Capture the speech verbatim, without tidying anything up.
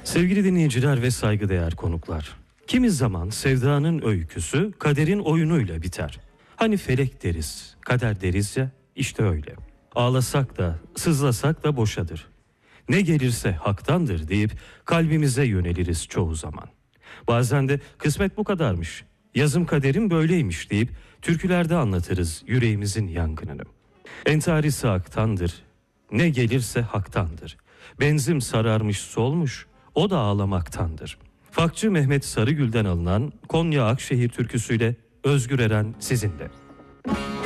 Sevgili dinleyiciler ve saygıdeğer konuklar. Kimi zaman sevdanın öyküsü kaderin oyunuyla biter. Hani felek deriz, kader deriz ya, işte öyle. Ağlasak da, sızlasak da boşadır. Ne gelirse haktandır deyip kalbimize yöneliriz çoğu zaman. Bazen de kısmet bu kadarmış, yazım kaderim böyleymiş deyip türkülerde anlatırız yüreğimizin yangınını. Entarisi haktandır, ne gelirse haktandır. Benzim sararmış solmuş, o da ağlamaktandır. Fakçı Mehmet Sarıgül'den alınan Konya Akşehir türküsüyle Özgür Eren sizinle.